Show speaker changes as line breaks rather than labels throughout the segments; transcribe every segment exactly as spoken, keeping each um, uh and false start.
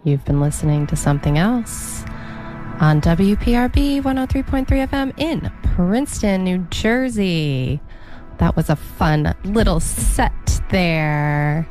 You've been listening to Something Else on W P R B one oh three point three F M in Princeton, New Jersey. That was a fun little set there.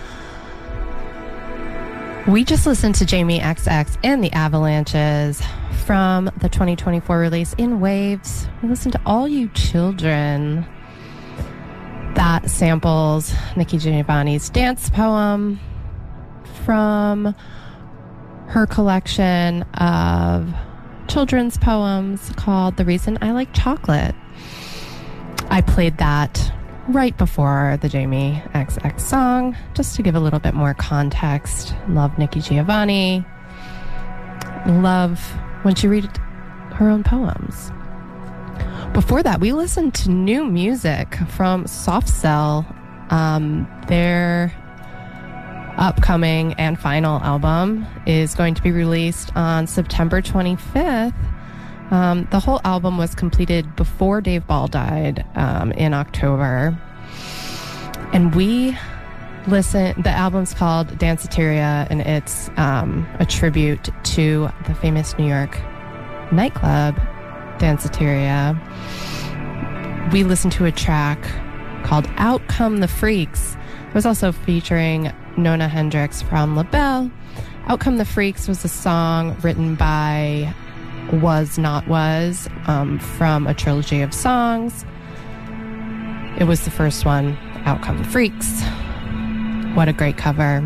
We just listened to Jamie X X and the Avalanches from the twenty twenty-four release In Waves. We listened to All You Children. That samples Nikki Giovanni's dance poem from her collection of children's poems called The Reason I Like Chocolate. I played that right before the Jamie X X song, just to give a little bit more context. Love Nikki Giovanni. Love when she read her own poems. Before that, we listened to new music from Soft Cell. Um, their upcoming and final album is going to be released on September twenty-fifth. Um, the whole album was completed before Dave Ball died um, in October. And we listen, the album's called Danceteria, and it's um, a tribute to the famous New York nightclub, Danceteria. We listened to a track called Out Come the Freaks. It was also featuring Nona Hendryx from LaBelle. Out Come the Freaks was a song written by Was Not Was um, from a trilogy of songs. It was the first one, Out Come the Freaks. What a great cover.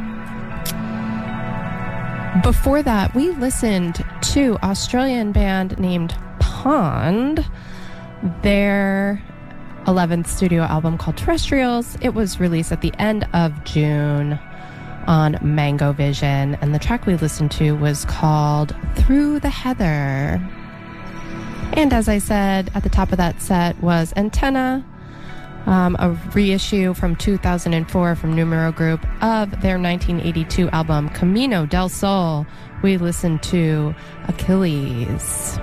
Before that, we listened to Australian band named Pond, their eleventh studio album called Terrestrials. It was released at the end of June on Mango Vision, and the track we listened to was called Through the Heather. And as I said, at the top of that set was Antenna, um, a reissue from two thousand four from Numero Group of their nineteen eighty-two album Camino del Sol. We listened to Achilles.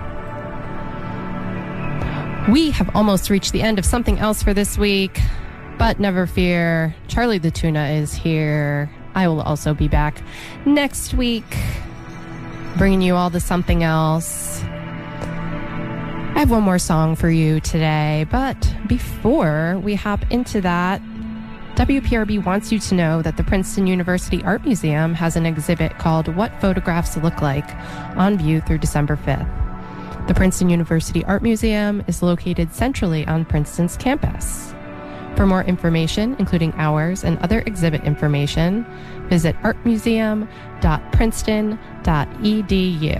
We have almost reached the end of Something Else for this week, but never fear, Charlie the Tuna is here. I will also be back next week, bringing you all the Something Else. I have one more song for you today, but before we hop into that, W P R B wants you to know that the Princeton University Art Museum has an exhibit called What Photographs Look Like on view through December fifth. The Princeton University Art Museum is located centrally on Princeton's campus. For more information, including hours and other exhibit information, visit art museum dot princeton dot e d u.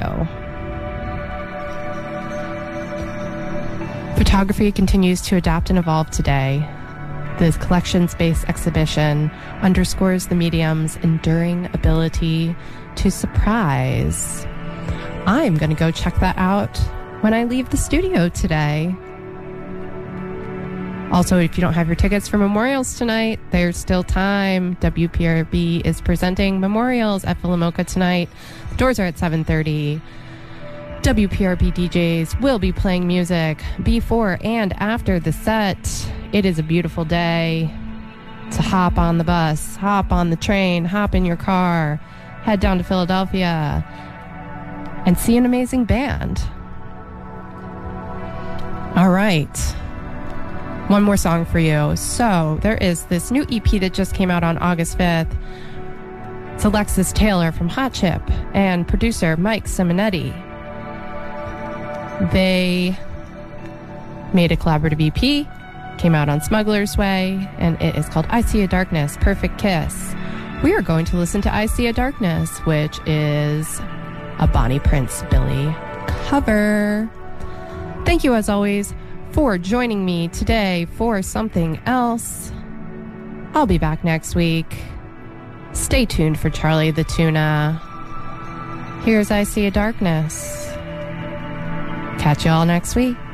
Photography continues to adapt and evolve today. This collections-based exhibition underscores the medium's enduring ability to surprise. I'm going to go check that out when I leave the studio today. Also, if you don't have your tickets for memorials tonight, there's still time. W P R B is presenting memorials at Philomoka tonight. The doors are at seven thirty. W P R B D Js will be playing music before and after the set. It is a beautiful day to hop on the bus, hop on the train, hop in your car, head down to Philadelphia, and see an amazing band. All right. One more song for you. So there is this new E P that just came out on August fifth. It's Alexis Taylor from Hot Chip and producer Mike Simonetti. They made a collaborative E P, came out on Smuggler's Way, and it is called I See a Darkness, Perfect Kiss. We are going to listen to I See a Darkness, which is a Bonnie Prince Billy cover. Thank you, as always, for joining me today for Something Else. I'll be back next week. Stay tuned for Charlie the Tuna. Here's I See a Darkness. Catch you all next week.